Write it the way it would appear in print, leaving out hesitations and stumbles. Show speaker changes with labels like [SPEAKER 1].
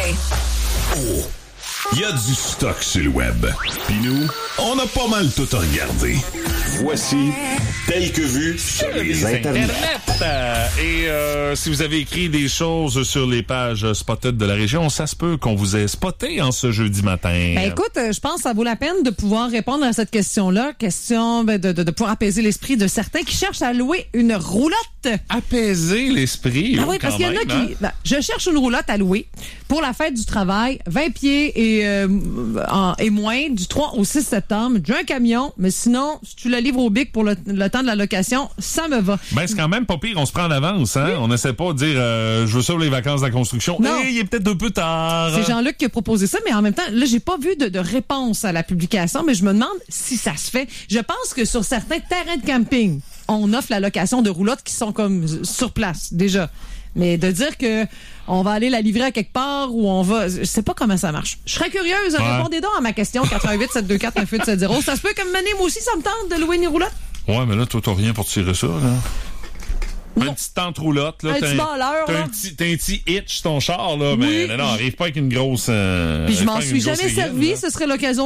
[SPEAKER 1] play.
[SPEAKER 2] Oh, il y a du stock sur le web. Puis nous, on a pas mal tout regardé. Voici Tel que vu sur les internets.
[SPEAKER 3] Si vous avez écrit des choses sur les pages Spotted de la région, ça se peut qu'on vous ait spoté en ce jeudi matin.
[SPEAKER 4] Ben écoute, je pense que ça vaut la peine de pouvoir répondre à cette question-là. Question de pouvoir apaiser l'esprit de certains qui cherchent à louer une roulotte.
[SPEAKER 3] Apaiser l'esprit.
[SPEAKER 4] Ben oui, parce qu'il y en a qui... Ben, je cherche une roulotte à louer pour la fête du travail, 20 pieds et moins, du 3 au 6 septembre. J'ai un camion, mais sinon, si tu la livres au bic pour le temps de la location, ça me va.
[SPEAKER 3] Ben, c'est quand même pas pire, on se prend en avance, hein? Oui. On essaie pas de dire, je veux ça pour les vacances de la construction.
[SPEAKER 4] Non.
[SPEAKER 3] Il est peut-être un peu tard.
[SPEAKER 4] C'est Jean-Luc qui a proposé ça, mais en même temps, là, j'ai pas vu de réponse à la publication, mais je me demande si ça se fait. Je pense que sur certains terrains de camping, on offre la location de roulottes qui sont comme sur place, déjà. Mais de dire que on va aller la livrer à quelque part ou on va... Je sais pas comment ça marche. Je serais curieuse. Ouais. Répondez donc à ma question, 88-724-9870. Ça se peut comme Mané, moi aussi, ça me tente de louer une roulotte.
[SPEAKER 3] Ouais, mais là, toi, t'as rien pour tirer ça, là. Une petite tente roulotte, là.
[SPEAKER 4] Un petit balleur,
[SPEAKER 3] t'as un petit hitch, ton char, là. Oui. Mais non, arrive pas avec une grosse...
[SPEAKER 4] Puis je m'en suis jamais servi. Ce serait l'occasion